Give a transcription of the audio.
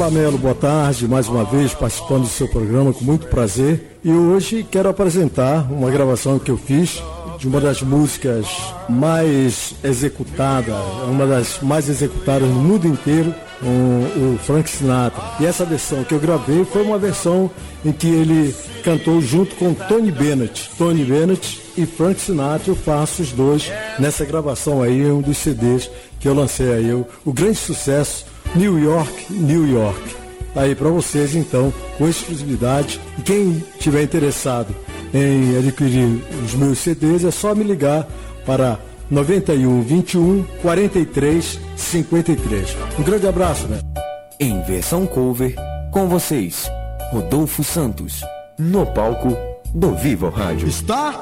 Olá, Melo, boa tarde, mais uma vez participando do seu programa com muito prazer. E hoje quero apresentar uma gravação que eu fiz de uma das músicas mais executadas, uma das mais executadas no mundo inteiro, com o Frank Sinatra. E essa versão que eu gravei foi uma versão em que ele cantou junto com Tony Bennett. Tony Bennett e Frank Sinatra, eu faço os dois nessa gravação aí, um dos CDs que eu lancei aí, o grande sucesso New York, New York. Aí para vocês então, com exclusividade. E quem tiver interessado em adquirir os meus CDs, é só me ligar para 91 21 43 53. Um grande abraço, né? Em versão cover, com vocês, Rodolfo Santos, no palco do Viva o Rádio. Está